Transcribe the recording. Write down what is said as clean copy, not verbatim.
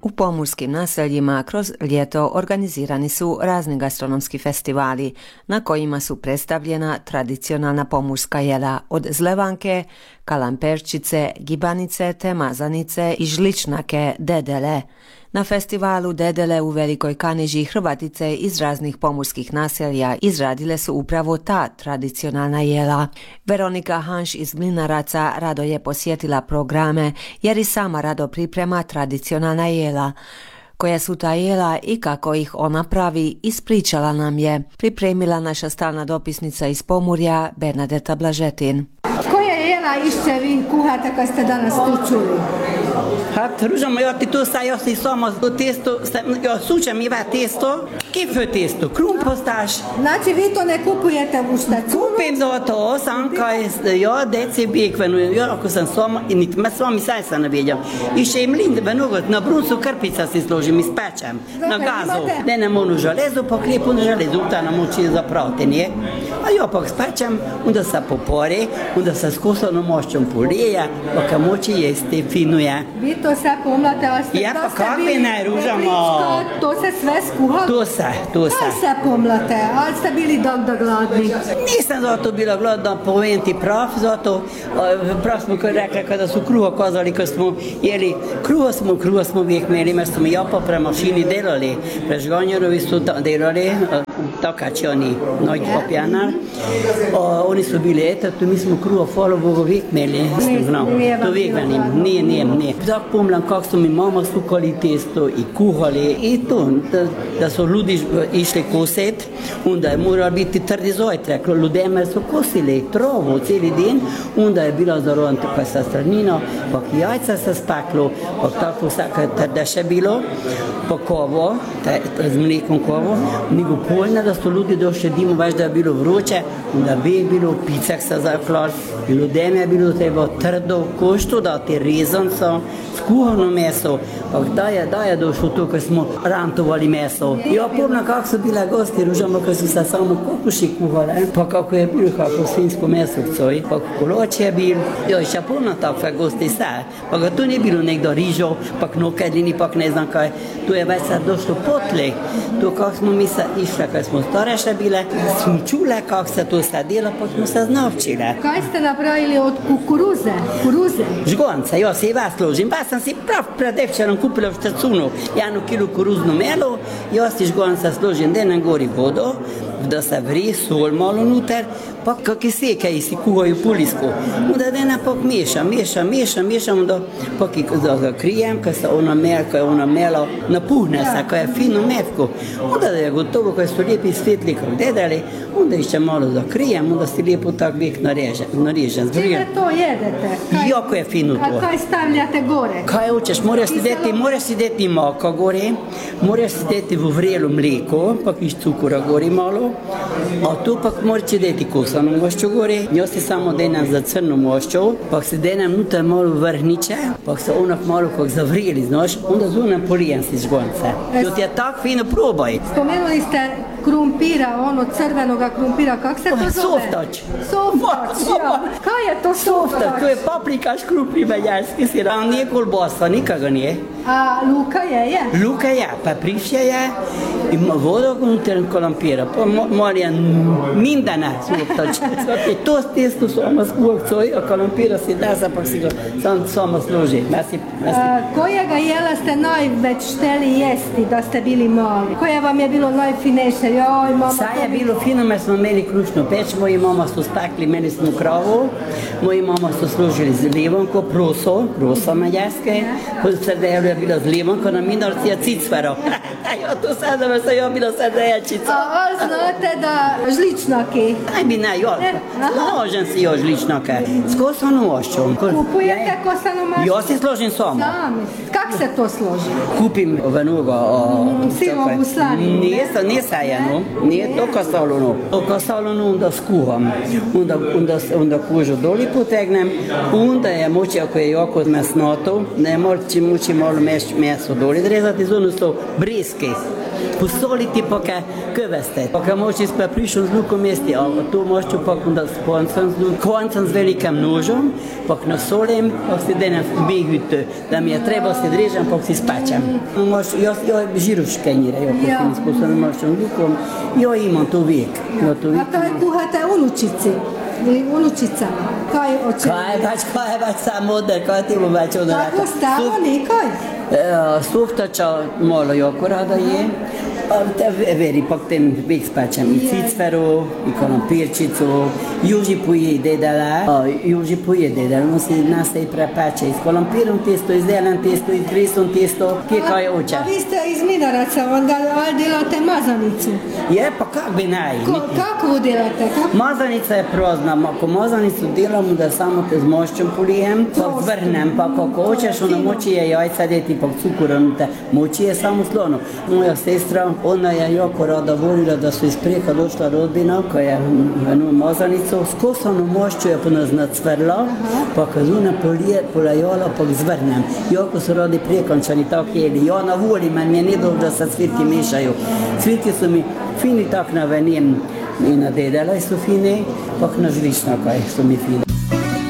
U pomorskim naseljima kroz ljeto organizirani su razni gastronomski festivali na kojima su predstavljena tradicionalna pomorska jela od zlevanke, kalamperčice, gibanice te mazanice i žličnake dedele. Na festivalu Dedele u Velikoj Kaniži Hrvatice iz raznih pomorskih naselja izradile su upravo ta tradicionalna jela. Veronika Hanš iz Mlinaraca rado je posjetila programe jer i sama rado priprema tradicionalna jela. Koja su ta jela i kako ih ona pravi, ispričala nam je. Pripremila naša stalna dopisnica iz Pomurja Bernadeta Blažetin. Koje jela išće vi kuhate kad ste danas tu čuli? Hát Ruzsama, Jatti, tuossa jos sama testo, ja sučem iva testo, kifőtesto, krumposztás. Znači vi to ne kupujete u štacunu? Kupim zato, sam kaj ja deci bijekvenu, ja ako sam sama, niti me svami sajsa ne vidjam. Išće im linde nogot, na bruncu krpica si složim, ispečem, na gazu. Da ne onu železu, pa klipu na železu, ta nam uči zapraviti, nije? A ja pak spečem, onda se popore, onda se s kosanom mošćom polije, pa ka moći jesti, finuje. Vi to sve pomlate, ali ste pa kakvi ne, Ružamo? To se sve skuha? To se. Kaj se pomlate, ali ste bili da gladni? Nisam zato bila gladna, povem ti prav, zato prav smo rekli kada su kruho kazali, kad smo jeli, kruho smo uvijek imeli, jer smo ja pa pre mašini delali, prežganjerovi su delali, takači oni, noć popjanar, oni su bili eto, mi smo kruho hvala Bogu uvijek imeli, to uvijek velim, nije. Tako pomlam kako su mi mama sukali testo i kuhali i to, da su ljudi išli koset, onda je moral biti trdi zajtrek, ljudem su kosili travu cijeli dan, onda je bila zarovan tukaj sa stranino, pa jajca se speklo, pa tako vsaka trdeše bilo, pa kavo, z mlekom kavo, nego poljne, da su ljudi došli dimu, veš da je bilo vroče, onda bi je bilo picek se zaklal, ljudem je bilo treba trdo koštu, da ti rezanca, skuhano meso, pa da je došlo to, ko smo rantovali meso. Ja pomnim, kako so bile gosti, Ružamo, ko so se samo kokoši kuhale, pa kako je bilo, kako svinjsko meso vcoj, pa koloč je bil, ja, še pomnim takve gosti se, pa ga to ni bilo nekdo rižo, pa knokedlini, pa ne znam kaj, to je več se došlo potlej, to kako smo mi se išle, ko smo starejše bile, smo čule, kako se to se dela, pa smo se znavčile. Kaj ste napravili od kukuruze? Žgonce, ja si vas složim, pa sam si prav predevčerom kupila v štacunu 1 kilo koruzno melo, jaz si žgonce složim, da ne gori vodo, da se vri, sol malo nuter, pa kakve seke si kuhajo pulisko. Onda da ne pak mešam, onda pak da zakrijem, kad se ona mela napuhne se, kad je fino mehko. Onda da je gotovo, kad su lijepi svetli kak dedali, onda išće malo zakrijem, onda si lijepo tak vijek narežem. Čime to jedete? Jako je fino to. A kaj stavljate gore? Kaj hočeš, moraš si deti maka gore, moraš si deti v vrelo mleko, pak iš cukora gori malo, a tu pak moraš si deti kosano mošću gori, jaz si samo denem za crno mošću, pak si denem nutar malo vrhniče, pak se onak malo kak zavreli, znaš, onda zunem polijem si žgonce. To ti je tak fino, probaj. Spomenuli ste krumpira, ono crvenoga krumpira, kak se to zove? Softač. Ja. Kaj je to softač? To je paprikaš krumpir beljarski sir, a nije kolbasa, nikaga nije. A luka je? Luka je, papričja je, ima vodo unutar kolampira, pa morja mindana softač. To testo sama skuhcoj, a kolampira si da se, pa si ga sama složi. Kojega jela ste največ šteli jesti, da ste bili mali? Koje vam je bilo najfinejše? Saj je bilo fino, jer smo imeli krušno peč, moji mama su spekli, imeli smo kravu, moji mama su služili z levanko, proso mađarske, pod sredelu je bila z levanko, na minorci je cicvero. Ja, to sada sam ja bila sredejačica. A znate da žličnaki? Aj bi ne, složim si jo žličnake, s kosanom mošćom. Kupujete kosanu mošću? Ja si složim sama. Kak se to složi? Kupim onoga... Sirovu slaninu? Nije sajeno, nije to kasalonu. To kasalonu onda skuham, onda kožu doli potegnem, onda je moći, ako je jako mesnato, ne moći malo meso doli drezati, zonu su briske. posoliti poke kövesztet. Poke moći sme prišli z lukom jesti, a to moću pak onda koncem z velikim nožom, pak nasolim, pak si denem behütő, da mi je treba si drežem, pak si spačem. Jaz žiruške njire, jo ko si sposobno moćem lukom, jo imam to vijek. A to je kuhate unučici? Ili unučicama? Kaj baš sam odar, kaj ti bo baš odar. Tako stalo nekaj? Suftača malo jako rada je. Veri, pak tem vek spačem i cicveru, i kolompirčicu, juži puje dedala. Juži puje dedala, on si nastaje prepače. S kolompirom testo, iz delan testo, iz gresom testo, kje kaj oče. A vi ste iz Minaraca, onda delate mazanicu? Je, pa kak bi naj? Kako delate? Mazanica je prozna, ako mazanicu delamo, da samo te z moščom polijem, pa zvrnem, pa kako hočeš, ona moči je jajca deti, pa cukuranute, moči je samo slono. Moja sestra, ona je jako rada volila, da su iz preka došla rodbina, koja je eno mazanico, skosano mošću je ponaz nacvrla, pa kad ona polajala, pa zvrnem. Jako su radi prekončani tako jeli. Ja na voli, meni je ne dobro, da se cvitki mešaju. Cvitki su mi fini tak na venem. I na dedela su fine, pa na žlična kaj su mi fine.